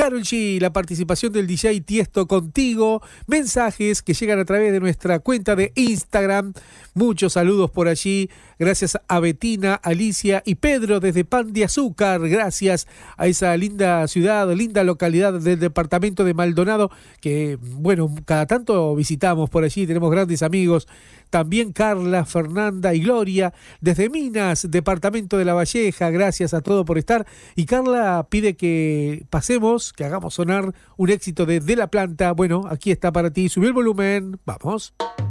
Karol G, la participación del DJ Tiesto contigo, mensajes que llegan a través de nuestra cuenta de Instagram, muchos saludos por allí, gracias a Betina, Alicia y Pedro desde Pan de Azúcar, gracias a esa linda ciudad, linda localidad del departamento de Maldonado, que bueno, cada tanto visitamos por allí, tenemos grandes amigos, también Carla, Fernanda y Gloria, desde Minas, departamento de La Valleja, gracias a todos por estar, y Carla pide que pasemos, que hagamos sonar un éxito de La Planta. Bueno, aquí está para ti, subí el volumen, vamos.